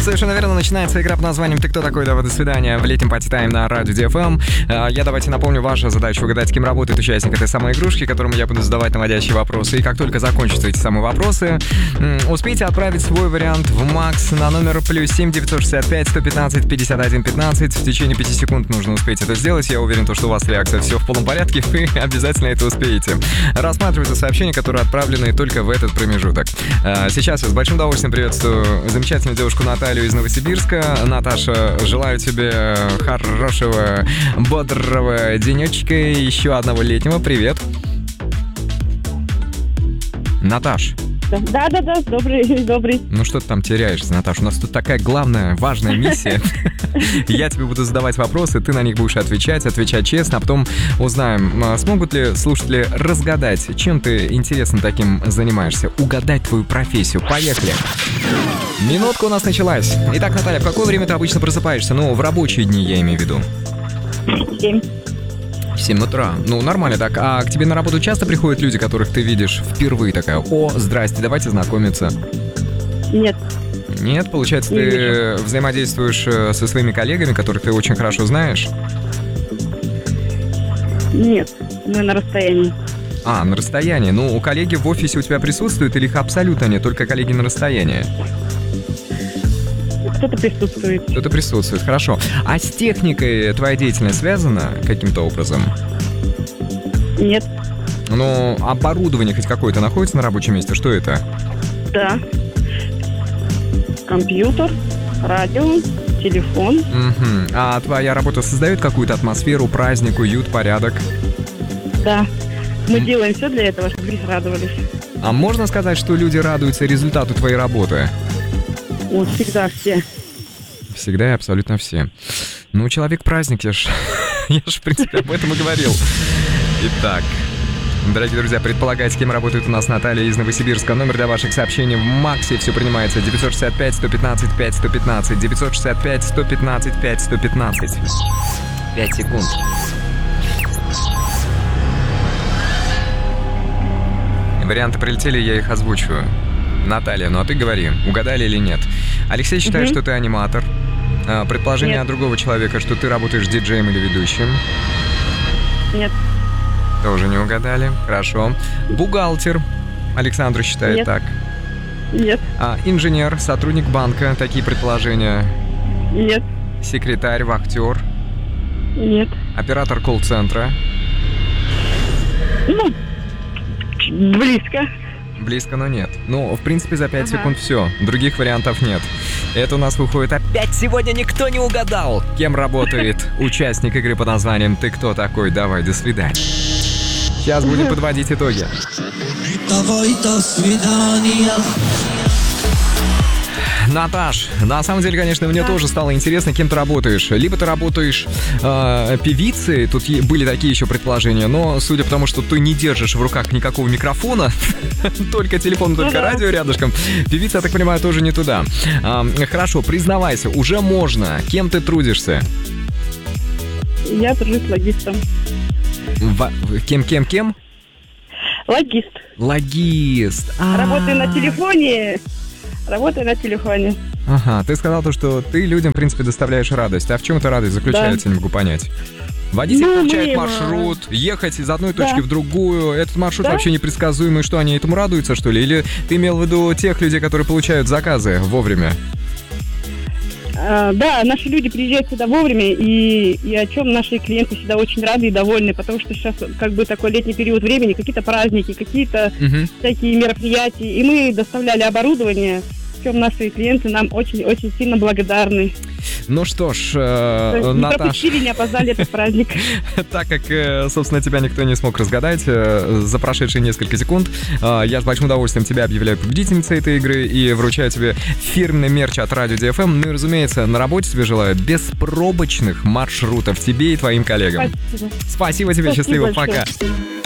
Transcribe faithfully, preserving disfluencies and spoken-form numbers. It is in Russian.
Совершенно верно, начинается игра под названием «Ты кто такой? Давай до свидания» в летнем пати-тайм на Радио ди эф эм. Я давайте напомню, ваша задача угадать, кем работает участник этой самой игрушки, которому я буду задавать наводящие вопросы. И как только закончатся эти самые вопросы, успейте отправить свой вариант в Макс на номер плюс семь девятьсот шестьдесят пять сто пятнадцать пятьдесят один пятнадцать. В течение пяти секунд нужно успеть это сделать. Я уверен, что у вас реакция все в полном порядке, вы обязательно это успеете. Рассматривайте сообщения, которые отправлены только в этот промежуток. Сейчас я с большим удовольствием приветствую замечательную девушку Наталью из Новосибирска. Наташа, желаю тебе хорошего, бодрого денечка и еще одного летнего. Привет. Наташ. Да-да-да, добрый, добрый. Ну что ты там теряешься, Наташа? У нас тут такая главная, важная миссия. Я тебе буду задавать вопросы, ты на них будешь отвечать, отвечать честно, а потом узнаем, смогут ли слушатели разгадать, чем ты интересно таким занимаешься, угадать твою профессию. Поехали. Минутка у нас началась. Итак, Наталья, в какое время ты обычно просыпаешься? Ну, в рабочие дни я имею в виду. Семь. В семь утра. Ну, нормально так. А к тебе на работу часто приходят люди, которых ты видишь впервые? Такая: о, здрасте, давайте знакомиться. Нет. Нет? Получается, Не ты вижу. взаимодействуешь со своими коллегами, которых ты очень хорошо знаешь? Нет, мы на расстоянии. А, на расстоянии. Ну, у коллеги в офисе у тебя присутствуют или их абсолютно нет, только коллеги на расстоянии? Кто-то присутствует. Кто-то присутствует, хорошо. А с техникой твоя деятельность связана каким-то образом? Нет. Ну, оборудование хоть какое-то находится на рабочем месте? Что это? Да. Компьютер, радио, телефон. Угу. А твоя работа создает какую-то атмосферу, праздник, уют, порядок? Да. Мы делаем все для этого, чтобы люди радовались. А можно сказать, что люди радуются результату твоей работы? Вот всегда все. Всегда и абсолютно все. Ну, человек-праздник, я ж, я ж, в принципе, об этом и говорил. Итак, дорогие друзья, предполагайте, кем работает у нас Наталья из Новосибирска. Номер для ваших сообщений в Максе все принимается. девятьсот шестьдесят пять сто пятнадцать пять сто пятнадцать. девятьсот шестьдесят пять сто пятнадцать пять сто пятнадцать. Пять секунд. Варианты прилетели, я их озвучиваю. Наталья, ну а ты говори, угадали или нет? Алексей считает, Угу. что ты аниматор. А, предположение Нет. от другого человека, что ты работаешь диджеем или ведущим. Нет. Тоже не угадали. Хорошо. Бухгалтер. Александр считает Нет. так. Нет. А, инженер, сотрудник банка. Такие предположения. Нет. Секретарь, вахтер. Нет. Оператор колл-центра. Ну, близко. Близко, но нет. Ну, в принципе, за пять Ага. секунд все. Других вариантов нет. Это у нас выходит опять сегодня никто не угадал, кем работает участник игры под названием «Ты кто такой? Давай, до свидания». Сейчас будем подводить итоги. Давай, до свидания. Наташ, на самом деле, конечно, мне Да. тоже стало интересно, кем ты работаешь. Либо ты работаешь э, певицей, тут е- были такие еще предположения, но судя по тому, что ты не держишь в руках никакого микрофона, только телефон, только Ну да. радио рядышком, певица, я так понимаю, тоже не туда. А, хорошо, признавайся, уже можно. Кем ты трудишься? Я тружусь логистом. Во- Кем, кем, кем? Логист. Логист. А. Работаю на телефоне. Работаю на телефоне. Ага, ты сказал то, что ты людям, в принципе, доставляешь радость. А в чем эта радость заключается, не могу понять. Водитель Ну, получает мы, э, маршрут, ехать из одной да. точки в другую. Этот маршрут Да. вообще непредсказуемый. Что, они этому радуются, что ли? Или ты имел в виду тех людей, которые получают заказы вовремя? А, да, наши люди приезжают сюда вовремя, и, и о чем наши клиенты всегда очень рады и довольны, потому что сейчас как бы такой летний период времени, какие-то праздники, какие-то Угу. всякие мероприятия, и мы доставляли оборудование, в чем наши клиенты нам очень-очень сильно благодарны. Ну что ж, То э, есть не Наташ, пропустили, не опоздали этот праздник. так как, э, собственно, тебя никто не смог разгадать э, за прошедшие несколько секунд, э, я с большим удовольствием тебя объявляю победительницей этой игры и вручаю тебе фирменный мерч от Радио ди эф эм. Ну и, разумеется, на работе тебе желаю беспробочных маршрутов тебе и твоим коллегам. Спасибо. Спасибо тебе, Спасибо счастливо, большое. пока.